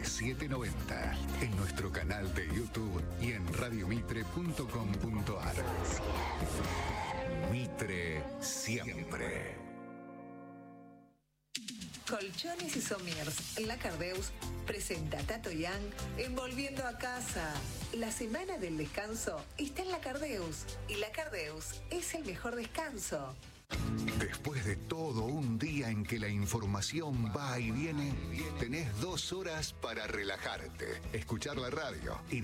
790. En nuestro canal de YouTube y en radiomitre.com.ar. Mitre siempre. Colchones y Somiers, La Cardeus presenta Tato Yang en Volviendo a Casa. La semana del descanso está en La Cardeus y La Cardeus es el mejor descanso. Después de todo un día en que la información va y viene, tenés 2 horas para relajarte, escuchar la radio y